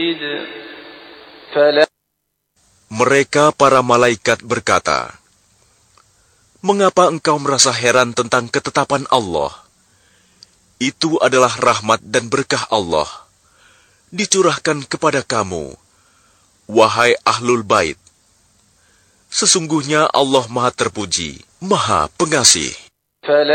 Mereka para malaikat berkata, "Mengapa engkau merasa heran tentang ketetapan Allah? Itu adalah rahmat dan berkah Allah, dicurahkan kepada kamu, wahai Ahlul Bait. Sesungguhnya Allah Maha Terpuji, Maha Pengasih."